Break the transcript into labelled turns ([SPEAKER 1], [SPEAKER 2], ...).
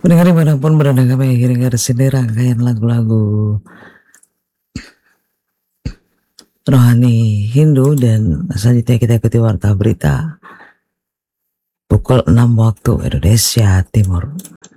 [SPEAKER 1] Pendengar dimanapun berada, kami akhirnya sini rangkaian lagu-lagu rohani Hindu, dan selanjutnya kita ikuti warta berita pukul 6 waktu Indonesia Timur.